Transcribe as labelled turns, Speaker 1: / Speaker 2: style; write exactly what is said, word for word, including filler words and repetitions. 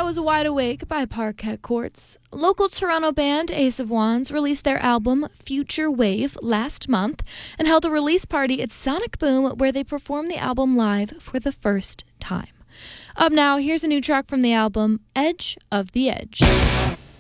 Speaker 1: was Wide Awake by Parquet Courts. Local Toronto band Ace of Wands released their album Future Wave last month and held a release party at Sonic Boom where they performed the album live for the first time. Up now, here's a new track from the album, Edge of the Edge.